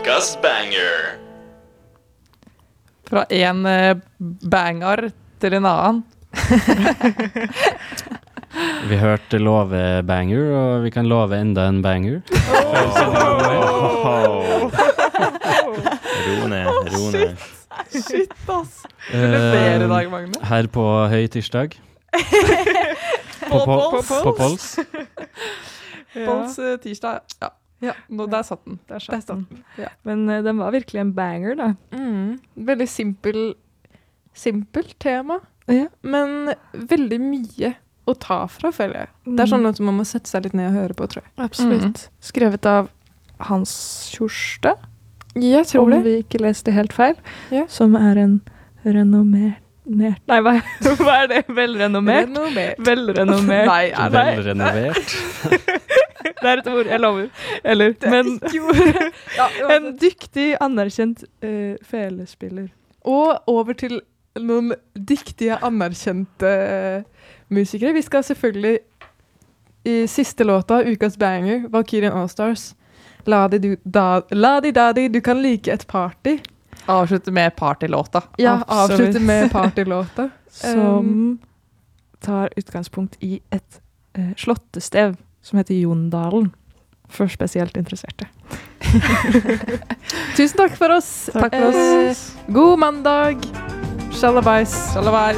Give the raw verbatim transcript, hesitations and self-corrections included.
Ukas banger. Fra en eh, banger til en annen. Vi hørte love banger, og vi kan love enda en banger. Ro ned, ro ned. Shit, ass. Du leverer i dag, Magne. Her på høy tirsdag. På, på, på, på Pols. Pols eh, tirsdag. Ja. Ja. Nå, der satt den. Der Der satt den. Ja. Men uh, den var virkelig en banger, da. Mm. Veldig simpel, simpelt tema, Ja. men veldig mye å ta fra, føler jeg. Det er sånn at man må sette seg litt ned og høre på, tror jeg. Absolutt. Skrevet av Hans Kjorstad, Jeg tror om det. vi ikke leste helt feil, Ja. som er en renommert... Nei, hva, hva er det? Velrenommert? Renommert. Velrenommert. Nei, er det? Velrenovert. Det er et ord, jeg lover. Eller, men en dyktig, anerkjent uh, felespiller. Og over til noen dyktige, anerkjente eh, musikere. Vi skal selvfølgelig i siste låta, ukas banger, Valkyrien Allstars. La-di-da-di, du kan like et party. Avslutte med partylåta. Ja, Absolutt. avslutte med partylåta. Som tar utgangspunkt i et uh, slottestev som heter Jondalen, for spesielt interesserte. Tusen takk for oss. Takk for oss. Eh, god mandag. Shalabais. Shalabais.